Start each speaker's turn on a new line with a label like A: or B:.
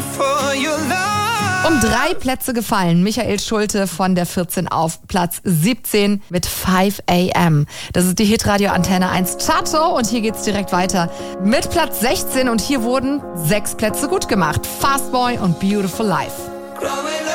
A: Um 3 Plätze gefallen. Michael Schulte von der 14 auf Platz 17 mit 5 AM. Das ist die Hitradio Antenne 1 Chartshow und hier geht's direkt weiter mit Platz 16 und hier wurden 6 Plätze gut gemacht. Fastboy und Beautiful Life.